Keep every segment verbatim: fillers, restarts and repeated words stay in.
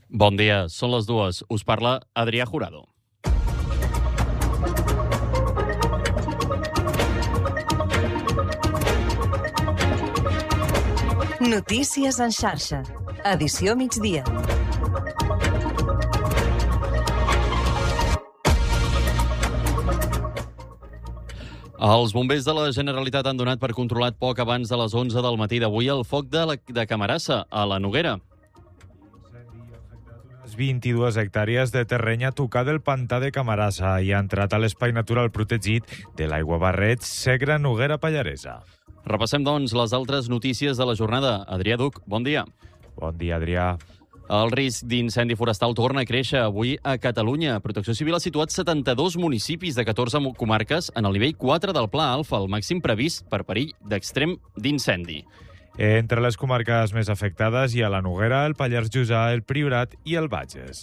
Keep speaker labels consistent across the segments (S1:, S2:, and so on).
S1: Bon dia, són les dues. Us parla Adrià Jurado.
S2: Notícies en xarxa. Edició migdia.
S1: Els bombers de la Generalitat han donat per controlat poc abans de les onze del matí d'avui el foc de, la, de Camarasa, a la Noguera.
S3: vint-i-dues hectàrees de terreny a tocar del pantà de Camarasa i ha entrat a l'espai natural protegit de l'Aiguabarreig, Segre, Noguera, Pallaresa.
S1: Repassem, doncs, les altres notícies de la jornada. Adrià Duc, bon dia.
S3: Bon dia, Adrià.
S1: El risc d'incendi forestal torna a créixer avui a Catalunya. Protecció Civil ha situat setanta-dos municipis de catorze comarques en el nivell quatre del Pla Alfa, el màxim previst per perill d'extrem d'incendi.
S3: Entre les comarques més afectades hi ha la Noguera, el Pallars Jussà, el Priorat i el Bages.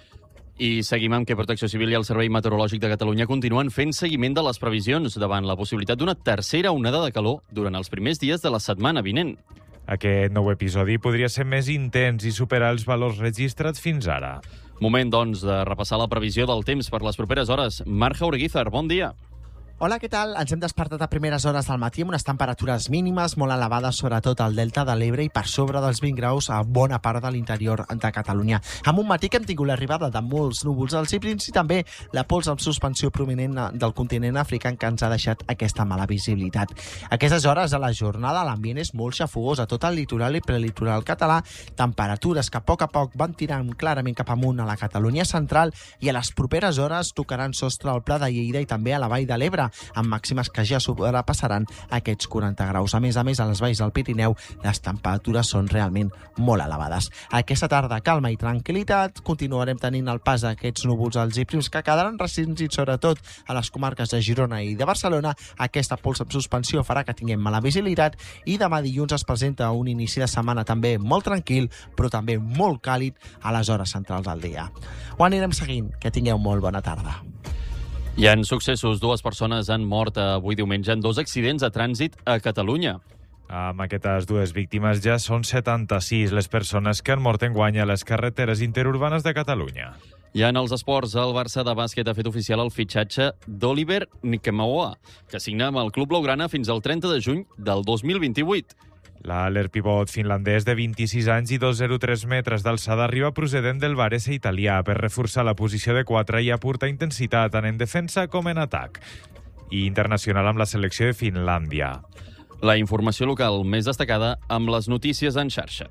S1: I seguim amb que Protecció Civil i el Servei Meteorològic de Catalunya continuen fent seguiment de les previsions davant la possibilitat d'una tercera onada de calor durant els primers dies de la setmana vinent.
S3: Aquest nou episodi podria ser més intens i superar els valors registrats fins ara.
S1: Moment, doncs, de repassar la previsió del temps per les properes hores. Marc Jaureguizar, bon dia.
S4: Hola, què tal? Ens hem despertat a primeres hores del matí amb unes temperatures mínimes molt elevades, sobretot al delta de l'Ebre i per sobre dels vint graus a bona part de l'interior de Catalunya. Amb un matí que hem tingut l'arribada de molts núvols als ciprins i també la pols en suspensió prominent del continent africà que ens ha deixat aquesta mala visibilitat. A aquestes hores de la jornada l'ambient és molt xafogós a tot el litoral i prelitoral català, temperatures que a poc a poc van tirant clarament cap amunt a la Catalunya central i a les properes hores tocaran sostre al Pla de Lleida i també a la Vall de l'Ebre, amb màximes que ja sobrepassaran aquests quaranta graus. A més a més, a les valls del Pirineu, les temperatures són realment molt elevades. Aquesta tarda, calma i tranquil·litat, continuarem tenint el pas d'aquests núvols als ciprins que quedaran restringits sobretot a les comarques de Girona i de Barcelona. Aquesta pols en suspensió farà que tinguem mala visibilitat i demà dilluns es presenta un inici de setmana també molt tranquil, però també molt càlid a les hores centrals del dia. Ho anirem seguint. Que tingueu molt bona tarda.
S1: Hi ha successos. Dues persones han mort avui diumenge en dos accidents de trànsit a Catalunya.
S3: Amb aquestes dues víctimes ja són setanta-sis les persones que han mort enguany a les carreteres interurbanes de Catalunya.
S1: I en els esports, el Barça de bàsquet ha fet oficial el fitxatge d'Oliver Nkemaoa, que signa amb el club blaugrana fins al trenta de juny del dos mil vint-i-vuit.
S3: L'alert pivot finlandès de vint-i-sis anys i dos coma zero tres metres d'alçada arriba procedent del Varese italià per reforçar la posició de quatre i aportar intensitat tant en defensa com en atac. I internacional amb la selecció de Finlàndia.
S1: La informació local més destacada amb les notícies en xarxa.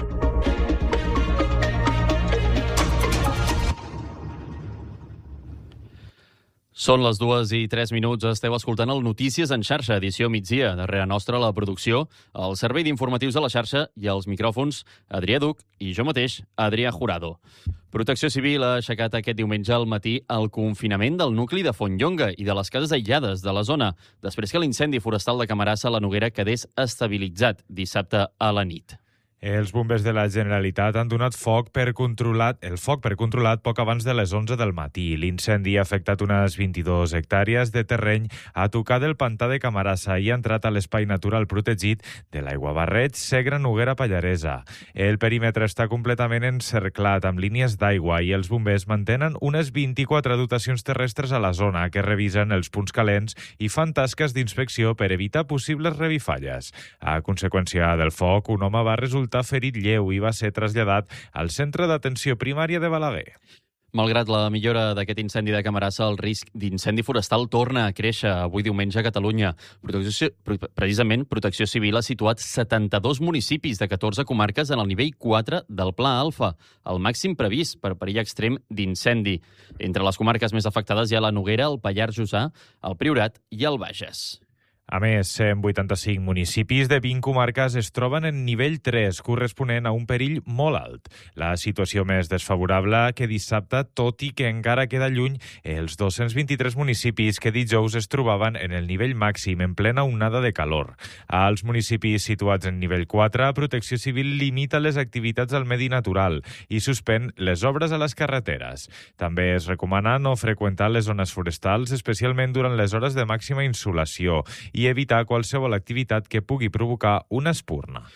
S1: Són les dues i tres minuts. Esteu escoltant el Notícies en xarxa, edició migdia. Darrere nostra la producció, el servei d'informatius de la xarxa i els micròfons Adrià Duc i jo mateix, Adrià Jurado. Protecció Civil ha aixecat aquest diumenge al matí el confinament del nucli de Fontlonga i de les cases aïllades de la zona, després que l'incendi forestal de Camarasa a la Noguera quedés estabilitzat dissabte a la nit.
S3: Els bombers de la Generalitat han donat foc per controlat, el foc per controlat poc abans de les onze del matí. L'incendi ha afectat unes vint-i-dues hectàrees de terreny a tocar del pantà de Camarasa i ha entrat a l'espai natural protegit de l'Aiguabarreig, Segre, Noguera, Pallaresa. El perímetre està completament encerclat amb línies d'aigua i els bombers mantenen unes vint-i-quatre dotacions terrestres a la zona que revisen els punts calents i fan tasques d'inspecció per evitar possibles revifalles. A conseqüència del foc, un home va resultar ferit lleu i va ser traslladat al centre d'atenció primària de Balaguer.
S1: Malgrat la millora d'aquest incendi de Camarasa, el risc d'incendi forestal torna a créixer avui diumenge a Catalunya. Protecció, precisament, Protecció Civil ha situat setanta-dos municipis de catorze comarques en el nivell quatre del Pla Alfa, el màxim previst per perill extrem d'incendi. Entre les comarques més afectades hi ha la Noguera, el Pallars Jussà, el Priorat i el Bages.
S3: A més, cent vuitanta-cinc municipis de vint comarques es troben en nivell tres, corresponent a un perill molt alt. La situació més desfavorable que dissabte, tot i que encara queda lluny, els dos-cents vint-i-tres municipis que dijous es trobaven en el nivell màxim, en plena onada de calor. Als municipis situats en nivell quatre, Protecció Civil limita les activitats al medi natural i suspèn les obres a les carreteres. També es recomana no freqüentar les zones forestals, especialment durant les hores de màxima insolació, i evitar qualsevol activitat que pugui provocar una espurna.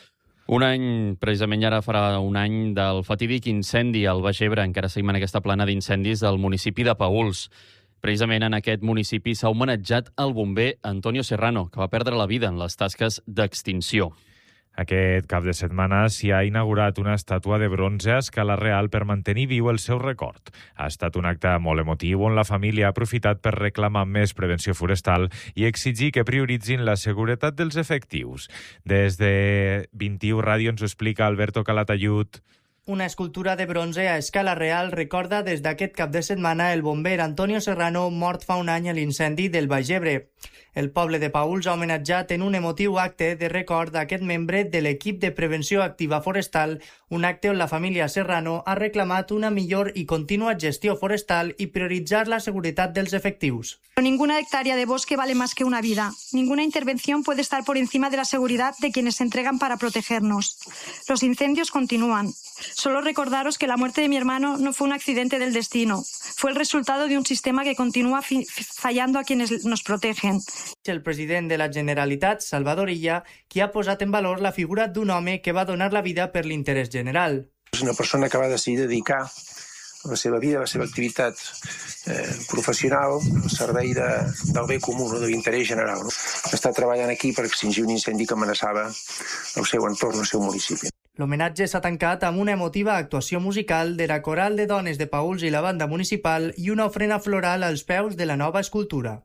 S1: Un any, precisament ara farà un any, del fatídic incendi al Baix Ebre. Encara seguim en aquesta plana d'incendis del municipi de Paüls. Precisament en aquest municipi s'ha homenatjat el bomber Antonio Serrano, que va perdre la vida en les tasques d'extinció.
S3: Aquest cap de setmana s'hi ha inaugurat una estàtua de bronze a escala real per mantenir viu el seu record. Ha estat un acte molt emotiu on la família ha aprofitat per reclamar més prevenció forestal i exigir que prioritzin la seguretat dels efectius. Des de vint-i-u Ràdio ens ho explica Alberto Calatayud.
S5: Una escultura de bronze a escala real recorda des d'aquest cap de setmana el bomber Antonio Serrano, mort fa un any a l'incendi del Baix Ebre. El poble de Paüls ha homenatjat en un emotiu acte de record d'aquest membre de l'equip de prevenció activa forestal, un acte on la família Serrano ha reclamat una millor i contínua gestió forestal i prioritzar la seguretat dels efectius.
S6: Ninguna hectárea de bosque vale más que una vida. Ninguna intervención puede estar por encima de la seguridad de quienes se entregan para protegernos. Los incendios continúan. Solo recordaros que la muerte de mi hermano no fue un accidente del destino. Fue el resultado de un sistema que continúa fallando a quienes nos protegen.
S5: El president de la Generalitat, Salvador Illa, qui ha posat en valor la figura d'un home que va donar la vida per l'interès general.
S7: És una persona que va decidir dedicar la seva vida, la seva activitat eh, professional al servei de, del bé comú, no? De l'interès general. No? Està treballant aquí per extingir un incendi que amenaçava el seu entorn, el seu municipi.
S5: L'homenatge s'ha tancat amb una emotiva actuació musical de la Coral de Dones de Paüls i la banda municipal i una ofrena floral als peus de la nova escultura.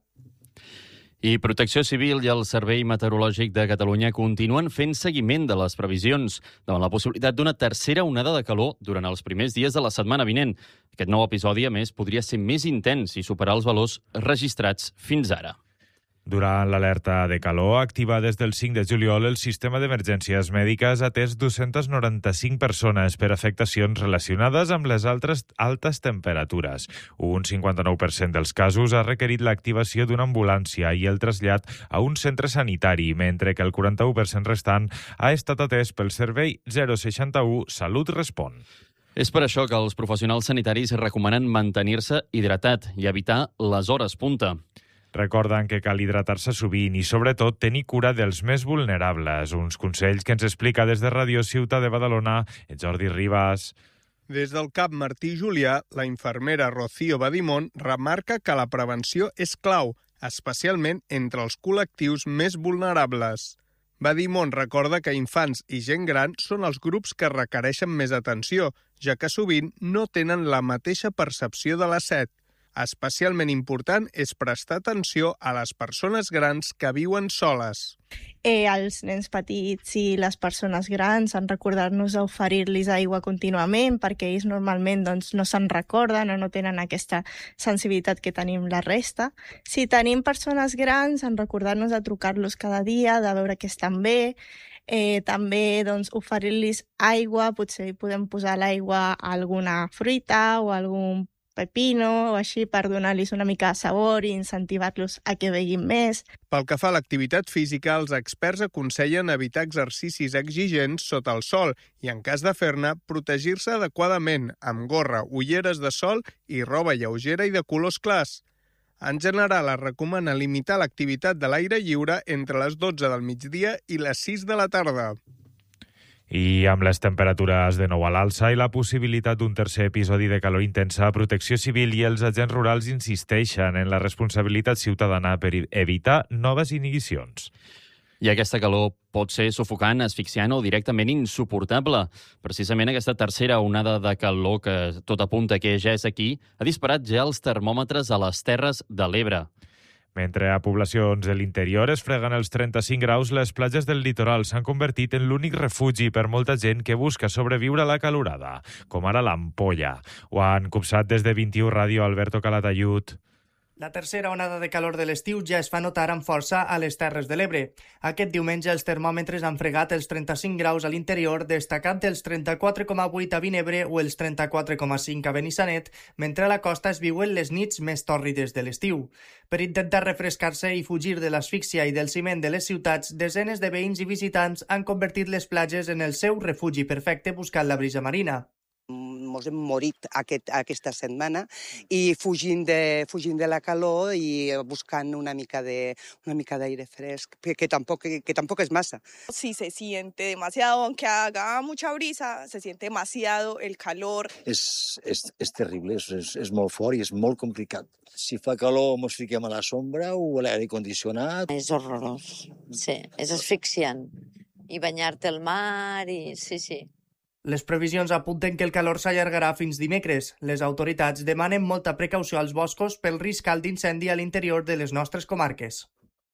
S1: I Protecció Civil i el Servei Meteorològic de Catalunya continuen fent seguiment de les previsions davant la possibilitat d'una tercera onada de calor durant els primers dies de la setmana vinent. Aquest nou episodi, a més, podria ser més intens i superar els valors registrats fins ara.
S3: Durant l'alerta de calor, activa des del cinc de juliol, el sistema d'emergències mèdiques ha atès dues-centes noranta-cinc persones per afectacions relacionades amb les altres altes temperatures. Un cinquanta-nou per cent dels casos ha requerit l'activació d'una ambulància i el trasllat a un centre sanitari, mentre que el quaranta-u per cent restant ha estat atès pel servei zero seixanta u Salut Respon.
S1: És per això que els professionals sanitaris recomanen mantenir-se hidratat i evitar les hores punta.
S3: Recorden que cal hidratar-se sovint i, sobretot, tenir cura dels més vulnerables. Uns consells que ens explica des de Ràdio Ciutat de Badalona Jordi Ribas.
S8: Des del CAP Martí Julià, la infermera Rocío Badimón remarca que la prevenció és clau, especialment entre els col·lectius més vulnerables. Badimón recorda que infants i gent gran són els grups que requereixen més atenció, ja que sovint no tenen la mateixa percepció de la set. Especialment important és prestar atenció a les persones grans que viuen soles.
S9: Eh, els nens petits i les persones grans en recordar-nos d'oferir-los aigua contínuament perquè ells normalment doncs, no se'n recorden o no tenen aquesta sensibilitat que tenim la resta. Si tenim persones grans, en recordar-nos de trucar-los cada dia, de veure que estan bé. Eh, també doncs, oferir-los aigua, potser hi podem posar l'aigua a alguna fruita o a algun pepino o així per donar-los una mica de sabor i incentivar-los a que beguin més.
S8: Pel que fa a l'activitat física, els experts aconsellen evitar exercicis exigents sota el sol i, en cas de fer-ne, protegir-se adequadament amb gorra, ulleres de sol i roba lleugera i de colors clars. En general, es recomana limitar l'activitat de l'aire lliure entre les dotze del migdia i les sis de la tarda.
S3: I amb les temperatures de nou a l'alça i la possibilitat d'un tercer episodi de calor intensa, Protecció Civil i els agents rurals insisteixen en la responsabilitat ciutadana per evitar noves inhibicions.
S1: I aquesta calor pot ser sufocant, asfixiant o directament insuportable. Precisament aquesta tercera onada de calor, que tot apunta que ja és aquí, ha disparat ja els termòmetres a les Terres de l'Ebre.
S3: Mentre a poblacions de l'interior es freguen els trenta-cinc graus, les platges del litoral s'han convertit en l'únic refugi per molta gent que busca sobreviure a la calorada, com ara l'Ampolla. Ho han copsat des de vint-i-u Ràdio Alberto Calatayud.
S5: La tercera onada de calor de l'estiu ja es fa notar amb força a les Terres de l'Ebre. Aquest diumenge els termòmetres han fregat els trenta-cinc graus a l'interior, destacant els trenta-quatre coma vuit a Vinebre o els trenta-quatre coma cinc a Benissanet, mentre a la costa es viuen les nits més tòrrides de l'estiu. Per intentar refrescar-se i fugir de l'asfíxia i del ciment de les ciutats, desenes de veïns i visitants han convertit les platges en el seu refugi perfecte buscant la brisa marina.
S10: mos hem morit aquest, aquesta setmana i fugint de, fugint de la calor i buscant una mica de, una mica d'aire fresc, que, que, tampoc, que, que tampoc és massa.
S11: Sí, se siente demasiado, aunque haga mucha brisa, se siente demasiado el calor.
S12: És, és, és terrible, és, és, és molt fort i és molt complicat. Si fa calor mos fiquem a la sombra o a l'aire condicionat.
S13: És horrorós, sí, és asfixiant. I banyar-te al mar, i sí, sí.
S5: Les previsions apunten que el calor s'allargarà fins dimecres. Les autoritats demanen molta precaució als boscos pel risc alt d'incendi a l'interior de les nostres comarques.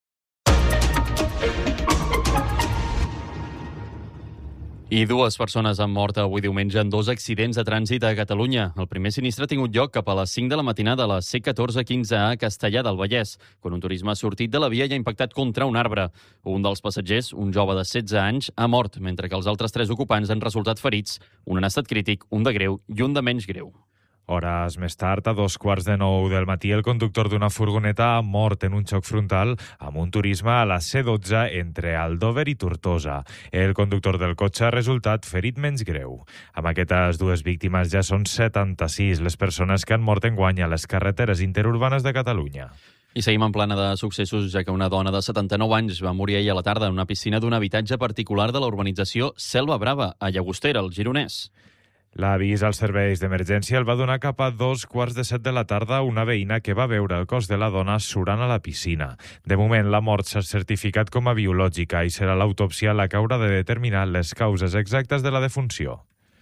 S1: I dues persones han mort avui diumenge en dos accidents de trànsit a Catalunya. El primer sinistre ha tingut lloc cap a les cinc de la matinada a la C catorze quinze A a Castellar del Vallès, quan un turisme ha sortit de la via i ha impactat contra un arbre. Un dels passatgers, un jove de setze anys, ha mort, mentre que els altres tres ocupants han resultat ferits, un en estat crític, un de greu i un de menys greu.
S3: Hores més tard, a dos quarts de nou del matí, el conductor d'una furgoneta ha mort en un xoc frontal amb un turisme a la C dotze entre Aldover i Tortosa. El conductor del cotxe ha resultat ferit menys greu. Amb aquestes dues víctimes ja són setanta-sis les persones que han mort enguany a les carreteres interurbanes de Catalunya.
S1: I seguim en plana de successos, ja que una dona de setanta-nou anys va morir ahir a la tarda en una piscina d'un habitatge particular de la urbanització Selva Brava, a Llagostera, al Gironès.
S3: L'avís als serveis d'emergència el va donar cap a dos quarts de set de la tarda una veïna que va veure el cos de la dona surant a la piscina. De moment, la mort s'ha certificat com a biològica i serà l'autòpsia la que haurà de determinar les causes exactes de la defunció.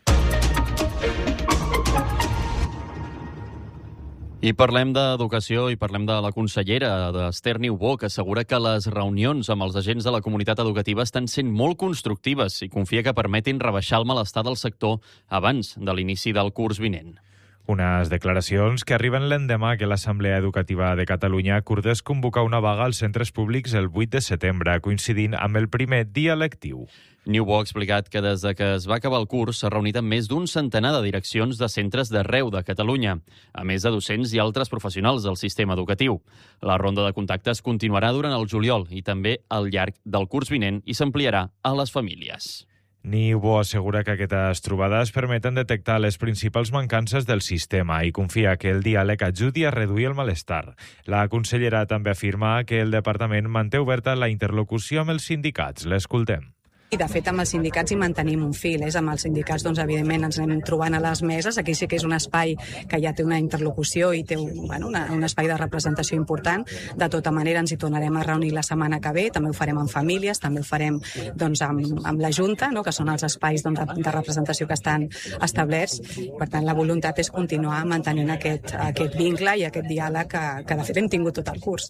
S1: I parlem d'educació i parlem de la consellera d'Esther Niubó, que assegura que les reunions amb els agents de la comunitat educativa estan sent molt constructives i confia que permetin rebaixar el malestar del sector abans de l'inici del curs vinent.
S3: Unes declaracions que arriben l'endemà que l'Assemblea Educativa de Catalunya acordés convocar una vaga als centres públics el vuit de setembre, coincidint amb el primer dia lectiu.
S1: Niubó ha explicat que des de que es va acabar el curs s'ha reunit amb més d'un centenar de direccions de centres d'arreu de Catalunya, a més de docents i altres professionals del sistema educatiu. La ronda de contactes continuarà durant el juliol i també al llarg del curs vinent i s'ampliarà a les famílies.
S3: Niubó assegura que aquestes trobades permeten detectar les principals mancances del sistema i confia que el diàleg ajudi a reduir el malestar. La consellera també afirma que el departament manté oberta la interlocució amb els sindicats. L'escoltem.
S14: I, de fet, amb els sindicats hi mantenim un fil. És amb els sindicats, doncs, evidentment, ens anem trobant a les meses. Aquí sí que és un espai que ja té una interlocució i té un, bueno, una, un espai de representació important. De tota manera, ens hi tornarem a reunir la setmana que ve. També ho farem amb famílies, també ho farem doncs, amb, amb la Junta, no?, que són els espais doncs, de representació que estan establerts. Per tant, la voluntat és continuar mantenint aquest, aquest vincle i aquest diàleg que, que, de fet, hem tingut tot el curs.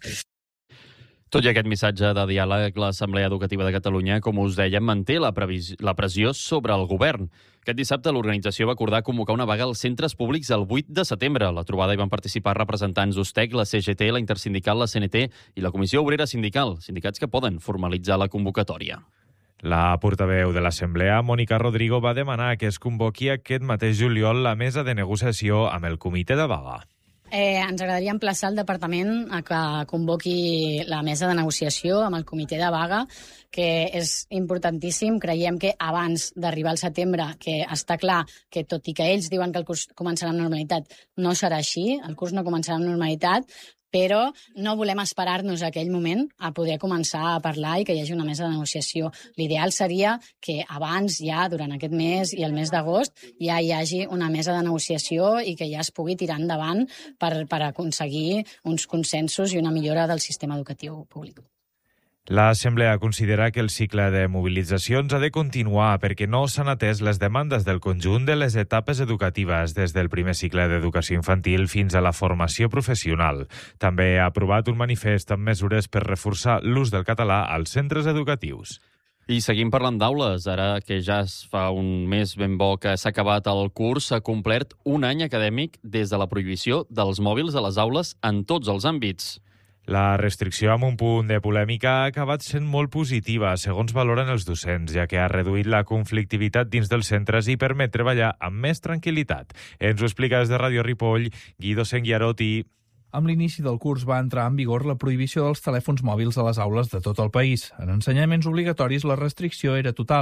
S1: Tot i aquest missatge de diàleg, l'Assemblea Educativa de Catalunya, com us dèiem, manté la, la pressió sobre el govern. Aquest dissabte l'organització va acordar convocar una vaga als centres públics el vuit de setembre. A la trobada hi van participar representants d'Ustec, la C G T, la Intersindical, la C N T i la Comissió Obrera Sindical, sindicats que poden formalitzar la convocatòria.
S3: La portaveu de l'Assemblea, Mònica Rodrigo, va demanar que es convoqui aquest mateix juliol la mesa de negociació amb el comitè de vaga.
S15: Eh, ens agradaria emplaçar el departament a que convoqui la mesa de negociació amb el comitè de vaga, que és importantíssim. Creiem que abans d'arribar al setembre, que està clar que tot i que ells diuen que el curs començarà amb normalitat, no serà així, el curs no començarà amb normalitat, però no volem esperar-nos a aquell moment a poder començar a parlar i que hi hagi una mesa de negociació. L'ideal seria que abans, ja durant aquest mes i el mes d'agost, ja hi hagi una mesa de negociació i que ja es pugui tirar endavant per, per aconseguir uns consensos i una millora del sistema educatiu públic.
S3: L'Assemblea considera que el cicle de mobilitzacions ha de continuar perquè no s'han atès les demandes del conjunt de les etapes educatives des del primer cicle d'educació infantil fins a la formació professional. També ha aprovat un manifest amb mesures per reforçar l'ús del català als centres educatius.
S1: I seguim parlant d'aules. Ara que ja es fa un mes ben bo que s'ha acabat el curs, s'ha complert un any acadèmic des de la prohibició dels mòbils a les aules en tots els àmbits.
S3: La restricció amb un punt de polèmica ha acabat sent molt positiva, segons valoren els docents, ja que ha reduït la conflictivitat dins dels centres i permet treballar amb més tranquil·litat. Ens ho explica des de Ràdio Ripoll, Guido Senguiarotti.
S16: Amb l'inici del curs va entrar en vigor la prohibició dels telèfons mòbils a les aules de tot el país. En ensenyaments obligatoris la restricció era total.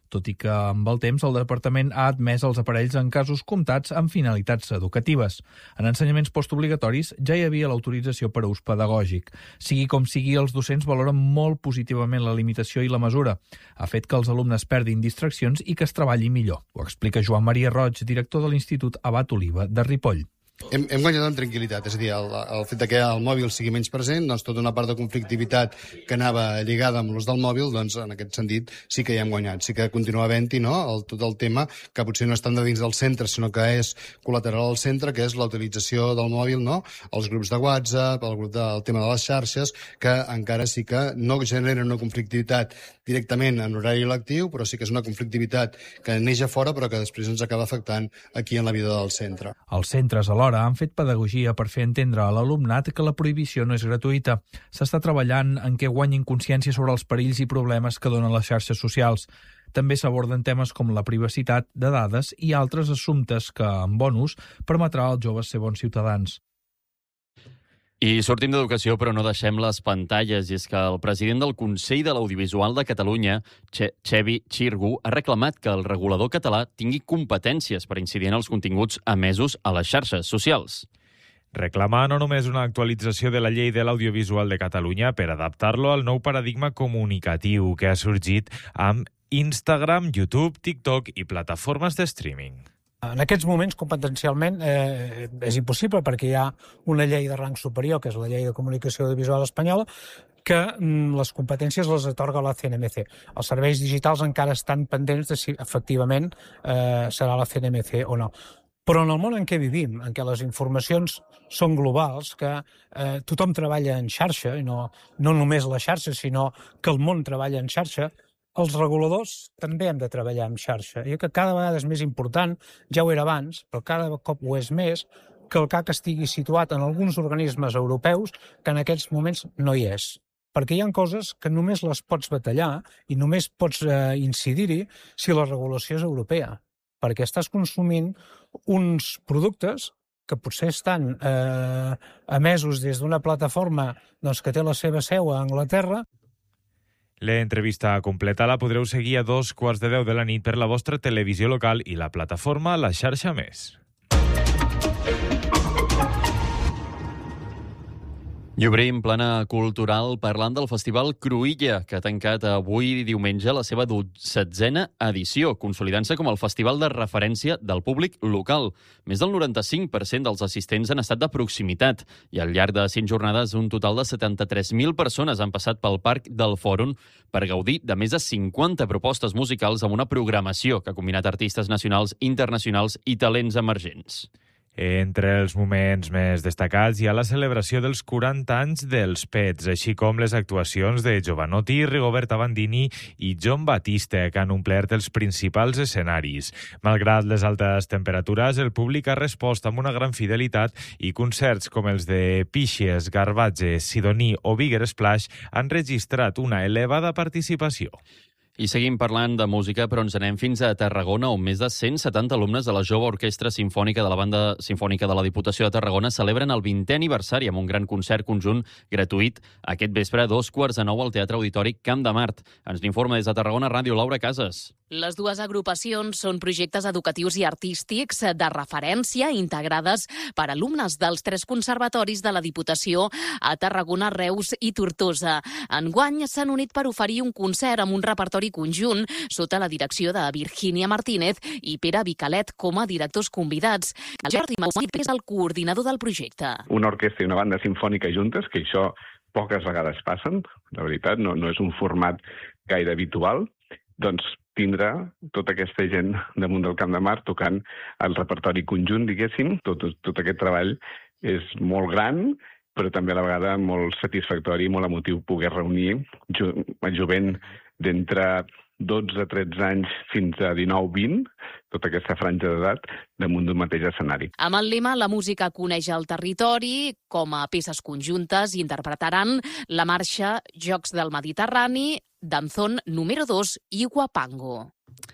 S16: tot i que amb el temps el departament ha admès els aparells en casos comptats amb finalitats educatives. En ensenyaments postobligatoris ja hi havia l'autorització per a ús pedagògic. Sigui com sigui, els docents valoren molt positivament la limitació i la mesura. Ha fet que els alumnes perdin distraccions i que es treballi millor. Ho explica Joan Maria Roig, director de l'Institut Abat Oliva de Ripoll.
S17: Hem, hem guanyat amb tranquil·litat, és a dir, el, el fet que el mòbil sigui menys present, doncs tota una part de conflictivitat que anava lligada amb l'ús del mòbil, doncs en aquest sentit sí que hi hem guanyat. Sí que continua havent-hi, no?, el, tot el tema que potser no està de dins del centre, sinó que és col·lateral al centre, que és la utilització del mòbil, no?, els grups de WhatsApp, el grup del tema de les xarxes, que encara sí que no generen una conflictivitat directament en horari lectiu, però sí que és una conflictivitat que neix a fora, però que després ens acaba afectant aquí en la vida del centre.
S16: Els centres, alhora, han fet pedagogia per fer entendre a l'alumnat que la prohibició no és gratuïta. S'està treballant en què guanyin consciència sobre els perills i problemes que donen les xarxes socials. També s'aborden temes com la privacitat de dades i altres assumptes que, en bon ús, permetrà als joves ser bons ciutadans.
S1: I sortim d'educació, però no deixem les pantalles. I és que el president del Consell de l'Audiovisual de Catalunya, Xevi Xirgu, ha reclamat que el regulador català tingui competències per incidir en els continguts emesos a les xarxes socials.
S3: Reclama no només una actualització de la llei de l'audiovisual de Catalunya per adaptar-lo al nou paradigma comunicatiu que ha sorgit amb Instagram, YouTube, TikTok i plataformes de streaming.
S18: En aquests moments, competencialment, eh, és impossible perquè hi ha una llei de rang superior, que és la llei de comunicació audiovisual espanyola, que mm, les competències les atorga la C N M C. Els serveis digitals encara estan pendents de si efectivament eh, serà la C N M C o no. Però en el món en què vivim, en què les informacions són globals, que eh, tothom treballa en xarxa, i no, no només la xarxa, sinó que el món treballa en xarxa, els reguladors també hem de treballar en xarxa. I que cada vegada és més important, ja ho era abans, però cada cop ho és més, que el C A C estigui situat en alguns organismes europeus que en aquests moments no hi és. Perquè hi ha coses que només les pots batallar i només pots eh, incidir-hi si la regulació és europea. Perquè estàs consumint uns productes que potser estan eh, emesos des d'una plataforma doncs, que té la seva seu a Anglaterra.
S3: L'entrevista completa la podreu seguir a dos quarts de deu de la nit per la vostra televisió local i la plataforma La Xarxa Més.
S1: I obrim plana cultural parlant del Festival Cruïlla, que ha tancat avui diumenge la seva setzena edició, consolidant-se com el festival de referència del públic local. Més del noranta-cinc per cent dels assistents han estat de proximitat i al llarg de cinc jornades un total de setanta-tres mil persones han passat pel Parc del Fòrum per gaudir de més de cinquanta propostes musicals amb una programació que ha combinat artistes nacionals, internacionals i talents emergents.
S3: Entre els moments més destacats hi ha la celebració dels quaranta anys dels Pets, així com les actuacions de Jovanotti, Rigoberta Bandini i John Batiste, que han omplert els principals escenaris. Malgrat les altes temperatures, el públic ha respost amb una gran fidelitat i concerts com els de Pixies, Garbatge, Sidoní o Bigger Splash han registrat una elevada participació.
S1: I seguim parlant de música, però ens anem fins a Tarragona, on més de cent setanta alumnes de la Jove Orquestra Simfònica de la Banda Simfònica de la Diputació de Tarragona celebren el vintè aniversari amb un gran concert conjunt gratuït aquest vespre a dos quarts de nou al Teatre Auditori Camp de Mart. Ens n'informa des de Tarragona Ràdio Laura Casas.
S19: Les dues agrupacions són projectes educatius i artístics de referència integrades per alumnes dels tres conservatoris de la Diputació a Tarragona, Reus i Tortosa. Enguany s'han unit per oferir un concert amb un repertori conjunt sota la direcció de Virgínia Martínez i Pere Vicalet com a directors convidats. El Jordi Maumit és el coordinador del projecte.
S20: Una orquestra i una banda simfònica juntes, que això poques vegades passen, la veritat, no, no és un format gaire habitual, doncs tindrà tota aquesta gent damunt del Camp de Mart tocant el repertori conjunt, diguéssim. Tot, tot aquest treball és molt gran, però també a la vegada molt satisfactori i molt emotiu poder reunir jo, jovent d'entre dotze a tretze anys fins a dinou vint, tota aquesta franja d'edat, damunt d'un mateix escenari.
S19: Amb el lema La música coneix el territori, com a peces conjuntes interpretaran la marxa Jocs del Mediterrani, Danzón número dos i Guapango.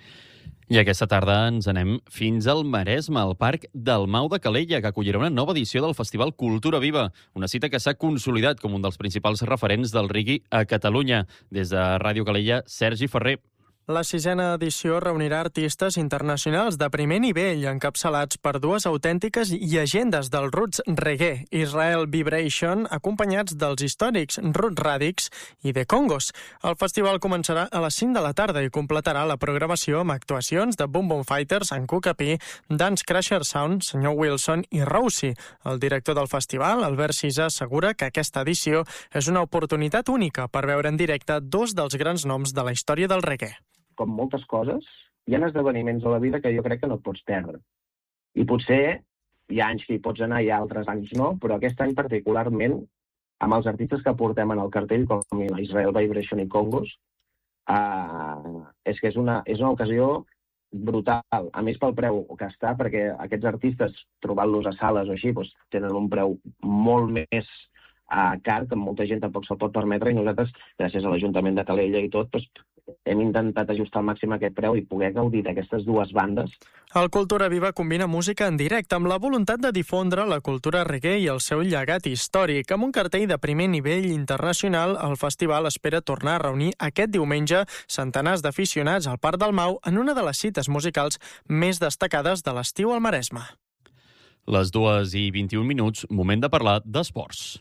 S1: I aquesta tarda ens anem fins al Maresme, al Parc del Mau de Calella, que acollirà una nova edició del Festival Cultura Viva, una cita que s'ha consolidat com un dels principals referents del reggae a Catalunya. Des de Ràdio Calella, Sergi Ferrer.
S21: La sisena edició reunirà artistes internacionals de primer nivell encapçalats per dues autèntiques llegendes del roots reggae, Israel Vibration, acompanyats dels històrics Roots Radics i The Congos. El festival començarà a les cinc de la tarda i completarà la programació amb actuacions de Boom Boom Fighters, en Cucapí, Dance Crusher Sound, Senyor Wilson i Rousey. El director del festival, Albert Cisa, assegura que aquesta edició és una oportunitat única per veure en directe dos dels grans noms de la història del reggae.
S22: Com moltes coses, hi ha esdeveniments a la vida que jo crec que no et pots perdre. I potser hi ha anys que hi pots anar i altres anys no, però aquest any particularment, amb els artistes que portem en el cartell, com Israel Vibration i Congos, eh, és que és una, és una ocasió brutal. A més, pel preu que està, perquè aquests artistes, trobant-los a sales o així, doncs, tenen un preu molt més eh, car, que molta gent tampoc se'l pot permetre, i nosaltres, gràcies a l'Ajuntament de Calella i tot, doncs, hem intentat ajustar al màxim aquest preu i poder gaudir d'aquestes dues bandes.
S21: El Cultura Viva combina música en directe amb la voluntat de difondre la cultura reggae i el seu llegat històric. Amb un cartell de primer nivell internacional, el festival espera tornar a reunir aquest diumenge centenars d'aficionats al Parc del Mau en una de les cites musicals més destacades de l'estiu al Maresme.
S1: Les dues i vint-i-un minuts, moment de parlar d'esports.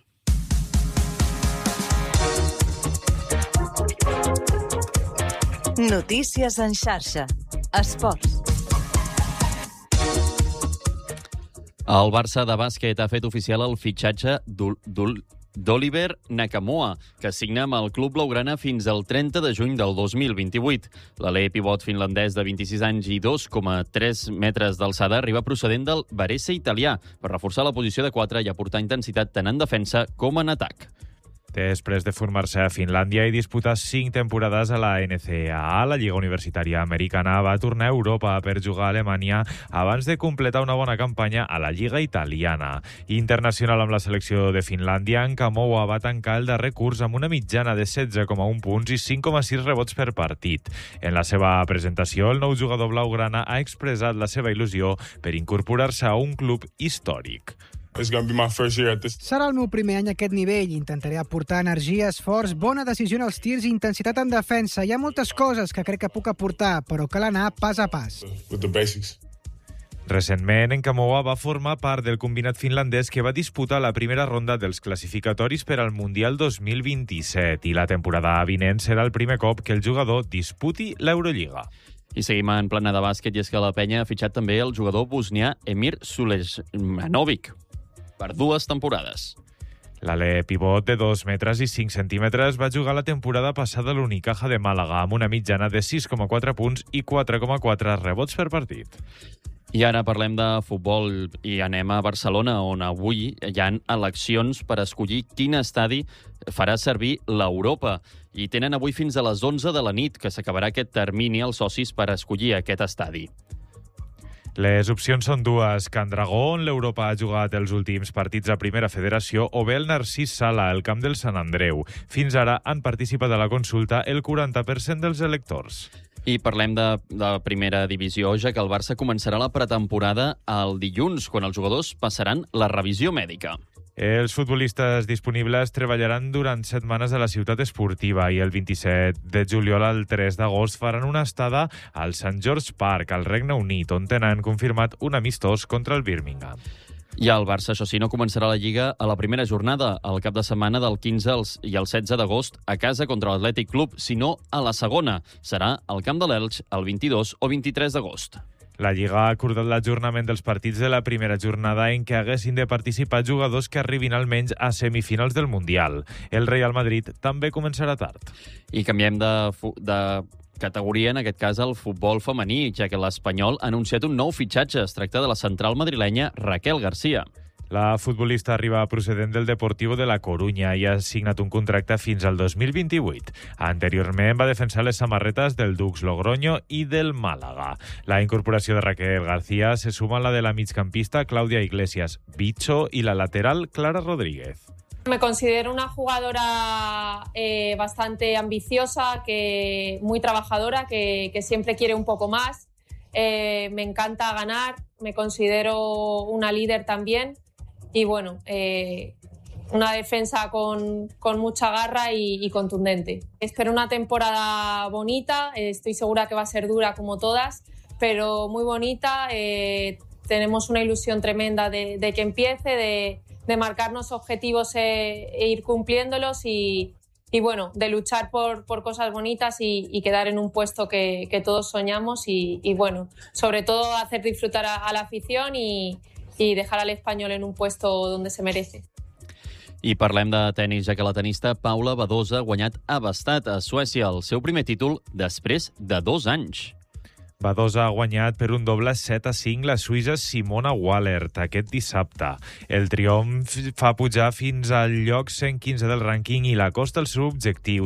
S2: Notícies en xarxa. Esports.
S1: El Barça de bàsquet ha fet oficial el fitxatge d'Oliver Nakamoa, que signa amb el club blaugrana fins al trenta de juny del dos mil vint-i-vuit. L'alè pivot finlandès de vint-i-sis anys i dos coma tres metres d'alçada arriba procedent del Varese italià per reforçar la posició de quatre i aportar intensitat tant en defensa com en atac.
S3: Després de formar-se a Finlàndia i disputar cinc temporades a la N C A A, la Lliga Universitària Americana va tornar a Europa per jugar a Alemanya abans de completar una bona campanya a la Lliga Italiana. Internacional amb la selecció de Finlàndia, Nkamoa va tancar el darrer curs amb una mitjana de setze coma un punts i cinc coma sis rebots per partit. En la seva presentació, el nou jugador blaugrana ha expressat la seva il·lusió per incorporar-se a un club històric.
S23: Serà el meu primer any a aquest nivell. Intentaré aportar energia, esforç, bona decisió en els tirs i intensitat en defensa. Hi ha moltes coses que crec que puc aportar, però cal anar pas a pas.
S3: Recentment, Nkamoa va formar part del combinat finlandès que va disputar la primera ronda dels classificatoris per al Mundial dos mil vint-i-set i la temporada vinent serà el primer cop que el jugador disputi l'Eurolliga.
S1: I seguim en plana de bàsquet, i és que la penya ha fitxat també el jugador bosnià Emir Sulejmanovic per dues temporades.
S3: L'alè pivot de dos metres i cinc centímetres va jugar la temporada passada a l'Unicaja de Màlaga amb una mitjana de sis coma quatre punts i quatre coma quatre rebots per partit.
S1: I ara parlem de futbol i anem a Barcelona, on avui hi ha eleccions per escollir quin estadi farà servir l'Europa. I tenen avui fins a les onze de la nit, que s'acabarà aquest termini als socis per escollir aquest estadi.
S3: Les opcions són dues: Can Dragó, on l'Europa ha jugat els últims partits a Primera Federació, o bé el Narcís Sala, al camp del Sant Andreu. Fins ara han participat a la consulta el quaranta per cent dels electors.
S1: I parlem de, de primera divisió, ja que el Barça començarà la pretemporada el dilluns, quan els jugadors passaran la revisió mèdica.
S3: Els futbolistes disponibles treballaran durant setmanes a la ciutat esportiva i el vint-i-set de juliol al tres d'agost faran una estada al Saint George Park, al Regne Unit, on tenen confirmat un amistós contra el Birmingham.
S1: I el Barça, això sí, no començarà la Lliga a la primera jornada, al cap de setmana del quinze i el setze d'agost, a casa contra l'Atlètic Club, sinó a la segona. Serà al camp de l'Elx el vint-i-dos o vint-i-tres d'agost.
S3: La Lliga ha acordat l'ajornament dels partits de la primera jornada en què haguessin de participar jugadors que arribin almenys a semifinals del Mundial. El Real Madrid també començarà tard.
S1: I canviem de, de categoria, en aquest cas el futbol femení, ja que l'Espanyol ha anunciat un nou fitxatge. Es tracta de la central madrilenya Raquel García.
S3: La futbolista arriba procedent del Deportivo de la Corunya i ha signat un contracte fins al dos mil vint-i-vuit. Anteriorment va defensar les samarretes del Dux Logroño i del Màlaga. La incorporació de Raquel García se suma a la de la migcampista Claudia Iglesias Bicho y la lateral Clara Rodríguez.
S24: Me considero una jugadora eh, bastante ambiciosa, que muy trabajadora, que, que siempre quiere un poco más. Eh, me encanta ganar, me considero una líder también. Y bueno, eh, una defensa con, con mucha garra y, y contundente. Espero una temporada bonita, eh, estoy segura que va a ser dura como todas, pero muy bonita. Eh, tenemos una ilusión tremenda de, de que empiece, de, de marcarnos objetivos e, e ir cumpliéndolos y, y bueno, de luchar por, por cosas bonitas y, y quedar en un puesto que, que todos soñamos y, y bueno, sobre todo hacer disfrutar a, a la afición y, y dejar al Español en un puesto donde se merece.
S1: I parlem de tenis, ja que la tenista Paula Badosa ha guanyat a Bastad, a Suècia, el seu primer títol després de dos anys.
S3: Badosa ha guanyat per un doble set a cinc la suïssa Simona Wallert aquest dissabte. El triomf fa pujar fins al lloc cent quinze del rànquing i l'acosta al seu objectiu